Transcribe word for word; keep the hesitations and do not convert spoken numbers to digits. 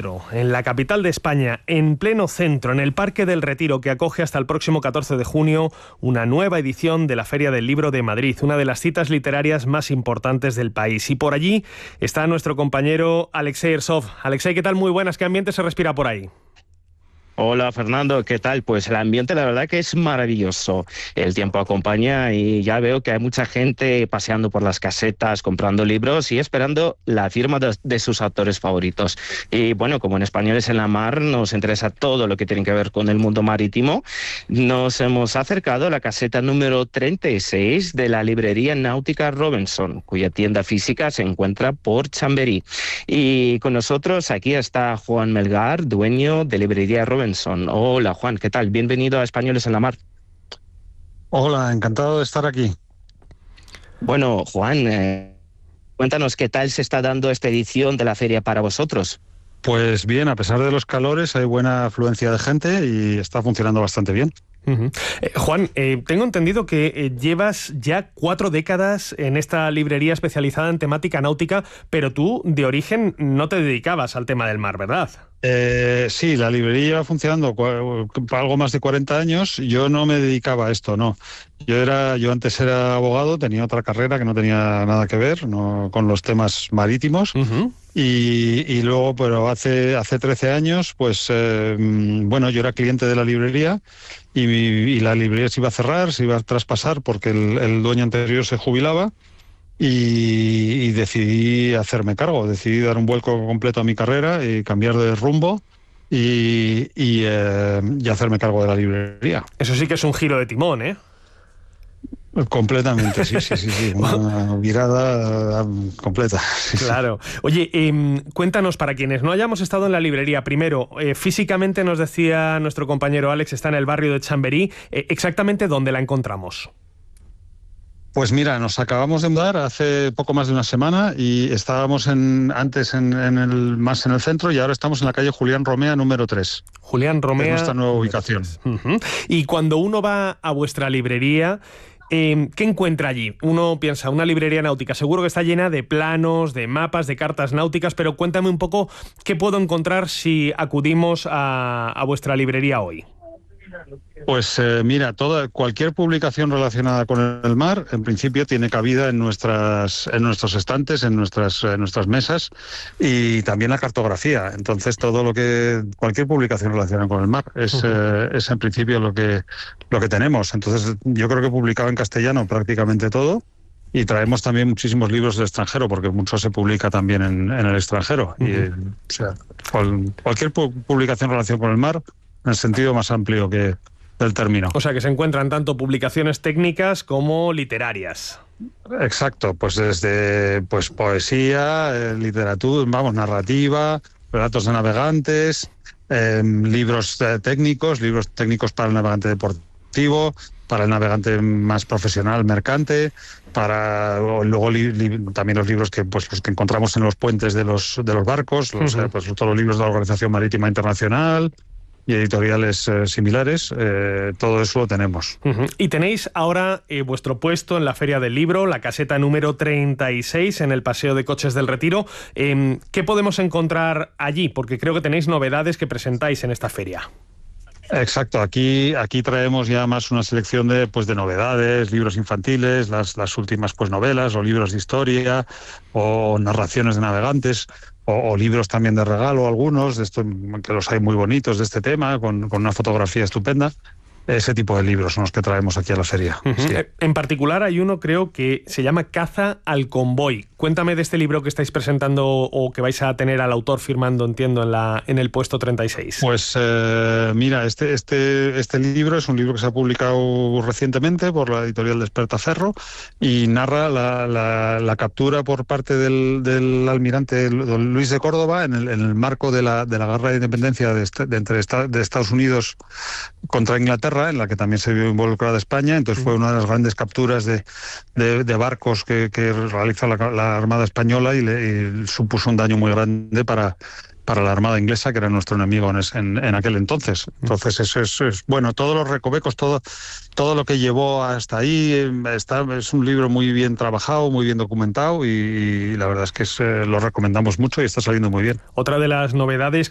Centro, en la capital de España, en pleno centro, en el Parque del Retiro, que acoge hasta el próximo catorce de junio una nueva edición de la Feria del Libro de Madrid, una de las citas literarias más importantes del país. Y por allí está nuestro compañero Alexei Ersov. Alexei, ¿qué tal? Muy buenas. ¿Qué ambiente se respira por ahí? Hola Fernando, ¿qué tal? Pues el ambiente la verdad que es maravilloso. El tiempo acompaña y ya veo que hay mucha gente paseando por las casetas, comprando libros y esperando la firma de, de sus autores favoritos. Y bueno, como en Españoles en la Mar nos interesa todo lo que tiene que ver con el mundo marítimo, nos hemos acercado a la caseta número treinta y seis de la librería náutica Robinson, cuya tienda física se encuentra por Chamberí. Y con nosotros aquí está Juan Melgar, dueño de librería Robinson. Hola Juan, ¿qué tal? Bienvenido a Españoles en la Mar. Hola, encantado de estar aquí. Bueno, Juan, eh, cuéntanos qué tal se está dando esta edición de la feria para vosotros. Pues bien, a pesar de los calores hay buena afluencia de gente y está funcionando bastante bien. Uh-huh. eh, Juan, eh, tengo entendido que eh, llevas ya cuatro décadas en esta librería especializada en temática náutica, pero tú de origen no te dedicabas al tema del mar, ¿verdad? Eh, sí, la librería lleva funcionando cu- algo más de cuarenta años. Yo no me dedicaba a esto, no. Yo era, yo antes era abogado, tenía otra carrera que no tenía nada que ver no, con los temas marítimos. Uh-huh. Y, y luego, pero hace, hace trece años, pues eh, bueno, yo era cliente de la librería y, mi, y la librería se iba a cerrar, se iba a traspasar porque el, el dueño anterior se jubilaba. Y, y decidí hacerme cargo, decidí dar un vuelco completo a mi carrera y cambiar de rumbo y, y, eh, y hacerme cargo de la librería. Eso sí que es un giro de timón, ¿eh? Completamente, sí, sí, sí, sí. Una virada completa. Claro. Oye, eh, cuéntanos, para quienes no hayamos estado en la librería, primero, eh, físicamente nos decía nuestro compañero Alex, está en el barrio de Chamberí, eh, exactamente dónde la encontramos. Pues mira, nos acabamos de mudar hace poco más de una semana y estábamos en, antes en, en el, más en el centro y ahora estamos en la calle Julián Romea número tres. Julián Romea. Es nuestra nueva ubicación. Uh-huh. Y cuando uno va a vuestra librería, eh, ¿qué encuentra allí? Uno piensa, una librería náutica, seguro que está llena de planos, de mapas, de cartas náuticas, pero cuéntame un poco qué puedo encontrar si acudimos a, a vuestra librería hoy. Pues eh, mira, toda cualquier publicación relacionada con el mar, en principio tiene cabida en nuestras, en nuestros estantes, en nuestras, en nuestras mesas y también la cartografía. Entonces todo lo que cualquier publicación relacionada con el mar es, uh-huh. eh, es en principio lo que lo que tenemos. Entonces yo creo que he publicado en castellano prácticamente todo. Y traemos también muchísimos libros del extranjero, porque mucho se publica también en, en el extranjero. Uh-huh. Y, o sea, cual, cualquier pu- publicación relacionada con el mar, en el sentido más amplio que del término. O sea, que se encuentran tanto publicaciones técnicas como literarias. Exacto, pues desde pues poesía, eh, literatura, vamos, narrativa, relatos de navegantes, eh, libros eh, técnicos, libros técnicos para el navegante deportivo, para el navegante más profesional, mercante, para luego li, li, también los libros que pues los que encontramos en los puentes de los de los barcos, los, uh-huh. eh, pues todos los libros de la Organización Marítima Internacional y editoriales eh, similares, eh, todo eso lo tenemos. Uh-huh. Y tenéis ahora eh, vuestro puesto en la Feria del Libro, la caseta número treinta y seis, en el Paseo de Coches del Retiro. Eh, ¿Qué podemos encontrar allí? Porque creo que tenéis novedades que presentáis en esta feria. Exacto, aquí aquí traemos ya más una selección de pues de novedades, libros infantiles, las, las últimas pues novelas o libros de historia o narraciones de navegantes. O, o libros también de regalo, algunos, de esto, que los hay muy bonitos de este tema, con, con una fotografía estupenda. Ese tipo de libros son los que traemos aquí a la feria. Uh-huh. Sí. En particular hay uno, creo, que se llama Caza al convoy. Cuéntame de este libro que estáis presentando o que vais a tener al autor firmando, entiendo, en, la, en el puesto treinta y seis. Pues eh, mira, este, este, este libro es un libro que se ha publicado recientemente por la editorial Despertaferro y narra la, la, la captura por parte del, del almirante don Luis de Córdoba en el, en el marco de la, de la guerra de independencia de, este, de, entre esta, de Estados Unidos contra Inglaterra, en la que también se vio involucrada España. Entonces fue una de las grandes capturas de, de, de barcos que, que realiza la, la Armada Española y, le, y supuso un daño muy grande para, para la Armada inglesa, que era nuestro enemigo en, en, en aquel entonces. Entonces eso es, es bueno, todos los recovecos, todo, todo lo que llevó hasta ahí, está, es un libro muy bien trabajado, muy bien documentado y, y la verdad es que es, eh, lo recomendamos mucho y está saliendo muy bien. Otra de las novedades